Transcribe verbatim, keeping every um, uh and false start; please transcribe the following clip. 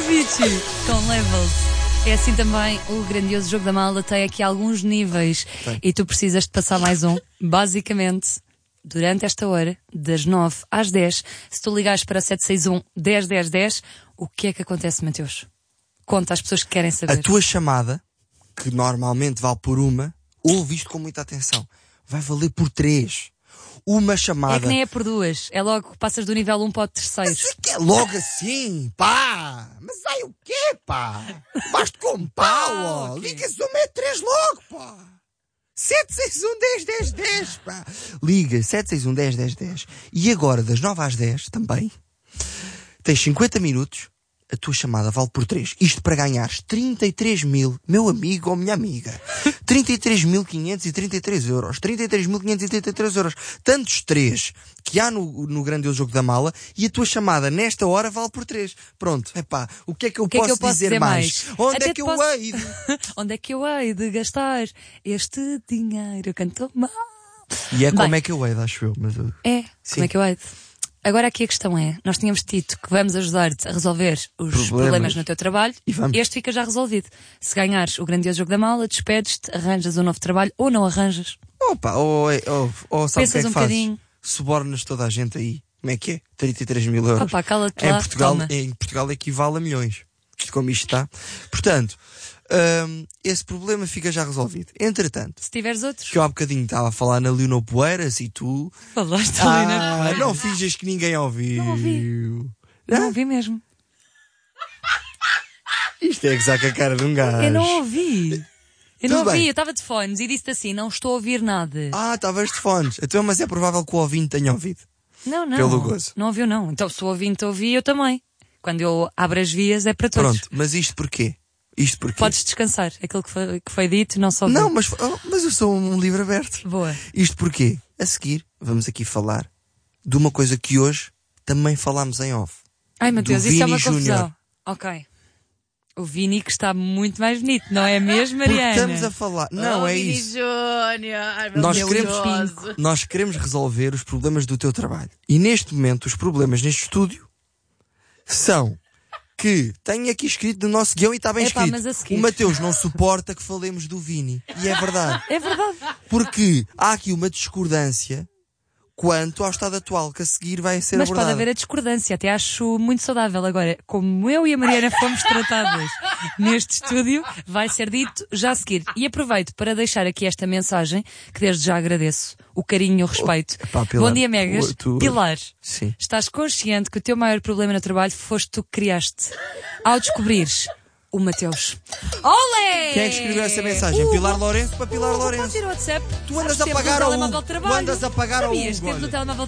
Avicii com Levels. É assim também o grandioso jogo da mala tem aqui alguns níveis. Tem. E tu precisas de passar mais um. Basicamente, durante esta hora, das nove às dez, se tu ligares para sete seis um, dez, dez, dez, o que é que acontece, Mateus? Conta às pessoas que querem saber. A tua chamada, que normalmente vale por uma, ouve isto com muita atenção, vai valer por três. Uma chamada. É que nem é por duas. É logo que passas do nível um para o terceiro. Mas é que é logo assim, pá. Mas aí o quê, pá? Basta com pau, ó. Okay. Liga-se uma e três logo, pá. sete seis um, dez, dez, dez, pá. Liga, sete seis um, dez, dez, dez. E agora, das nove às dez, também, tens cinquenta minutos. A tua chamada vale por três. Isto para ganhares trinta e três mil, meu amigo ou minha amiga. trinta e três mil quinhentos e trinta e três euros. trinta e três mil quinhentos e trinta e três euros. Tantos três que há no, no grandioso jogo da mala e a tua chamada nesta hora vale por três. Pronto. Epá, o que é que eu, que posso, é que eu posso dizer, dizer mais? mais? Onde Até é que eu posso... hei de... Onde é que eu hei de gastar este dinheiro? Cantou mal. E é como Bem, é que eu hei de, acho eu. Mas eu... É, Sim. como é que eu hei de... Agora aqui a questão é, nós tínhamos dito que vamos ajudar-te a resolver os problemas, problemas no teu trabalho e este fica já resolvido. Se ganhares o grandioso jogo da mala, despedes-te, arranjas um novo trabalho ou não arranjas. Opa, ou, ou, ou sabe o que é que um fazes? Bocadinho. Subornas toda a gente aí. Como é que é? trinta e três mil euros. Opa, cala-te em lá, Portugal, toma. em Portugal equivale a milhões. Isto como isto está. Portanto, hum, esse problema fica já resolvido. Entretanto, se tiveres outros, que eu há bocadinho estava a falar na Leonor Poeiras e tu falaste ah, ali na Poeiras. Não finges que ninguém ouviu. Não ouvi. Não, não ouvi mesmo. Isto é gozar com a cara de um gajo. Eu não ouvi. Eu Tudo não ouvi, bem. eu estava de fones e disse assim, não estou a ouvir nada. Ah, estavas de fones. Então, mas é provável que o ouvinte tenha ouvido. Não, não. Pelo gozo. Não ouviu, não. Então, se o ouvinte ouvi, eu também. Quando eu abro as vias, é para todos. Pronto, mas isto porquê? Isto porquê? Podes descansar. Aquilo que foi, que foi dito, não só ouvi. Não, mas, oh, mas eu sou um livro aberto. Boa. Isto porquê? A seguir, vamos aqui falar de uma coisa que hoje também falámos em off. Ai, meu Deus, do isso Vini é uma confusão. Júnior. Ok. O Vini que está muito mais bonito, não é mesmo, Mariana? Porque estamos a falar... Não, oh, é Vini isso. Júnior. Ai, meu Nós Deus. queremos, nós queremos resolver os problemas do teu trabalho. E neste momento, os problemas neste estúdio são que tenho aqui escrito no nosso guião e está bem Epá, escrito. mas a seguir. O Mateus não suporta que falemos do Vini. E é verdade. É verdade. Porque há aqui uma discordância quanto ao estado atual, que a seguir vai ser Mas abordado. pode haver a discordância, até acho muito saudável. Agora, como eu e a Mariana fomos tratadas neste estúdio, vai ser dito já a seguir. E aproveito para deixar aqui esta mensagem, que desde já agradeço o carinho e o respeito. Oh, epá, Pilar, Bom dia, Megas. tu, tu... Pilar, Sim. estás consciente que o teu maior problema no trabalho foste tu que criaste ao descobrires o Mateus. Olé! Quem é que escreveu essa mensagem? O... Pilar Lourenço para Pilar Lourenço. Pode ir ao WhatsApp. Tu andas Sabes, a pagar ao telemóvel Hugo. de trabalho. Tu andas a pagar ao Sabias? Hugo, Teve no olha. telemóvel